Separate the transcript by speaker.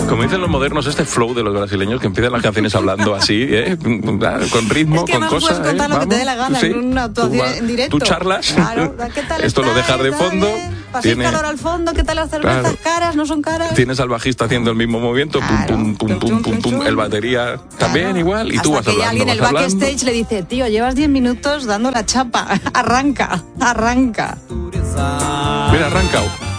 Speaker 1: Como dicen los modernos, este flow de los brasileños que empiezan las canciones hablando así, con ritmo, con cosas.
Speaker 2: Puedes contar lo que te dé la gana en una actuación en directo.
Speaker 1: Tú charlas,
Speaker 2: claro. ¿Qué tal
Speaker 1: esto lo dejas de fondo.
Speaker 2: Pasé calor al fondo, ¿qué tal las cervezas? Claro. ¿Caras? ¿No son caras?
Speaker 1: Tienes al bajista haciendo el mismo movimiento, claro. pum, el batería también igual, y tú vas hablando.
Speaker 2: Hasta que alguien en el backstage le dice, tío, llevas 10 minutos dando la chapa, arranca.
Speaker 1: Mira, arrancado.